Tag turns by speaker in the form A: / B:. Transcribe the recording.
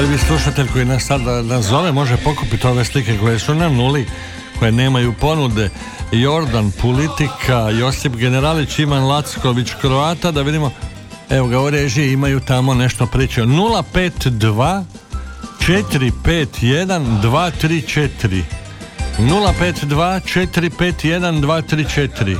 A: prvi slušatelj koji nas sad nazove može pokupiti ove slike koje su na nuli, koje nemaju ponude. Jordan, Politika, Josip Generalić, Ivan Lacković, Kroata, da vidimo, evo ga u režiji imaju tamo nešto pričao. 052 451 234 052 451 234.